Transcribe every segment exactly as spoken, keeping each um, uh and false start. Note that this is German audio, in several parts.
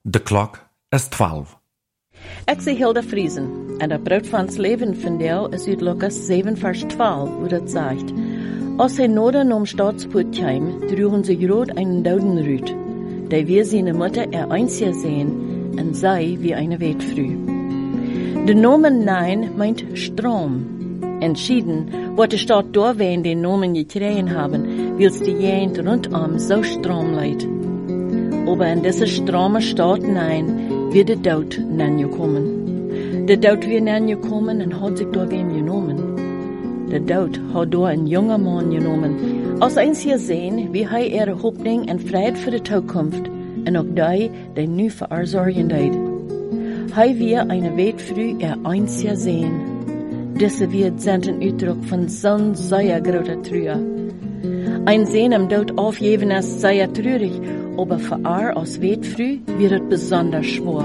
De klok is twaalf. Ik zie Hilda Friesen, en dat brood van het leven van jou is uit Lucas zeven vers twaalf, hoe dat zegt. Als hij noden om staatspoort kwam, droegen ze groot een dodenruut, die wir seine Mutter er einzig sehen, en zij wie eine Weetfrüh. De Nomen Nein meint Strom. Entschieden, wat de Stadt doorween den Nomen gekregen haben, wils die Jent rundum so Strom leid. Aber in diese strome Stadt Nein wird der Dood nangekommen. Der Dood wird nangekommen en hat sich door wem genomen. Der Dood hat door een junger Mann genomen. Als eens hier sehen, wie hij ihre Hoffnung en Freiheit für die Zukunft en auch die, die nu verzorgen deed. Hij weer eine Weetfrüh er einzig sehen. Diese wird sind ein Uitdruck von zo'n sehr großer Trühe. Ein Sehen am Dood aufgeben ist sehr traurig, aber für er als Weetfrüh wird es besonders schwer.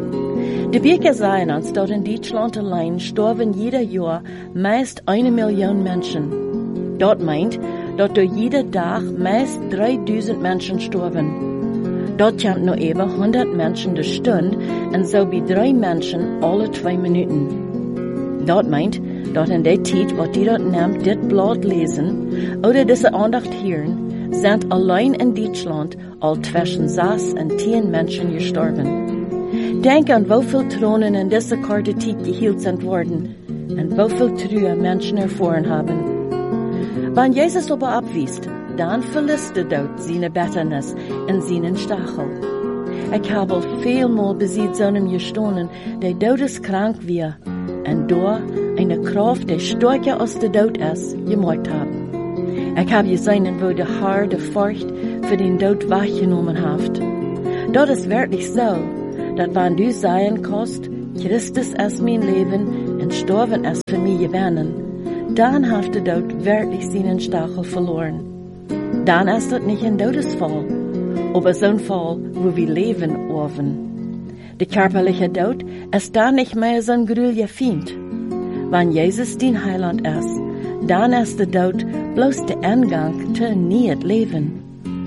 Die Bücher sagen uns, dass in Deutschland allein sterben jeder Jahr meist eine Million Menschen. Dort meint, dass durch jeden Tag meist dreitausend Menschen sterben. Dort kommt nur eben hundert Menschen die Stunde und so wie drei Menschen alle zwei Minuten. Dort meint, dass in der Zeit, was die dort nimmt, das Blatt lesen oder diese Andacht hören, sind allein in Deutschland all zwischen sechs und zehn Menschen gestorben. Denk an wieviel Thronen in dieser Karte Zeit gehielt sind worden und wieviel Trühe Menschen erfahren haben. Wenn Jesus aber abwiest, dann verlässt der Tod seine Betternis und seinen Stachel. Ich habe vielmal besieht seinem gestohlen, der todeskrank wir, und da eine Kraft, die stärker als der Tod ist, gemacht haben. Ich habe gesehen, wo der Herr die Furcht für den Tod weggenommen hat. Dort ist wirklich so, dass wenn du sagen kannst, Christus ist mein Leben und Sterben ist für mich gewinnen, dann hat der Tod wirklich seinen Stachel verloren. Dann ist das nicht ein Todesfall, aber so ein Fall, wo wir leben offen. Der körperliche Tod ist da nicht mehr so ein grüller Feind. Wenn Jesus dein Heiland ist, dann ist der Tod bloß der Eingang zu neues Leben.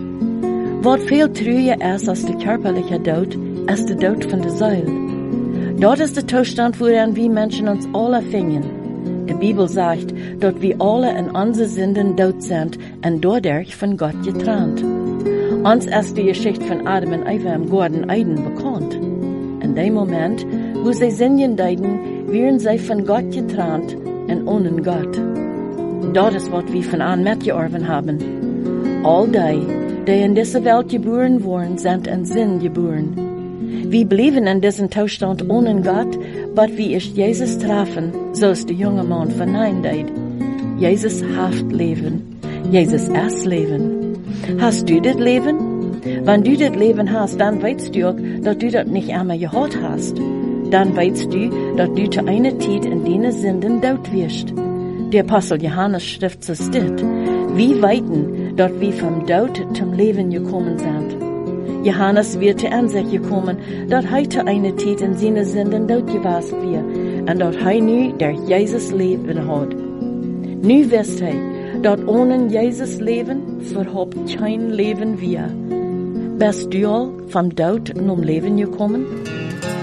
Was viel trüger ist als der körperliche Tod, ist der Tod von der Seele. Dort ist der Zustand, woran wir Menschen uns alle finden. Die Bibel sagt, dass wir alle in unseren Sünden tot sind und dadurch von Gott getrennt. Uns ist die Geschichte von Adam und Eva im Garten Eden bekannt. In dem Moment, wo sie Sünden deuten, werden sie von Gott getrennt und ohne Gott. Das ist, was wir von an mitgeerben haben. All die, die in dieser Welt geboren wurden, sind in Sinn geboren. Wir blieben in diesem Zustand ohne Gott, aber wie ich Jesus trafen, so ist der junge Mann verneint. Jesus hat Leben. Jesus ist Leben. Hast du das Leben? Wenn du das Leben hast, dann weißt du auch, dass du das nicht einmal gehabt hast. Dann weißt du, dass du zu einer Zeit in deinen Sünden tot wirst. Der Apostel Johannes schrift so steht, wie weiten, dass wir vom Tod zum Leben gekommen sind. Johannes wird zur Ansicht gekommen, dass er zu einer Zeit in seinen Sünden tot gewesen wird und dass er nu durch Jesus Leben hat. Nu wisst er, dass ohne Jesus Leben verhaupt kein Leben wir. Bist du all vom Tod zum Leben gekommen?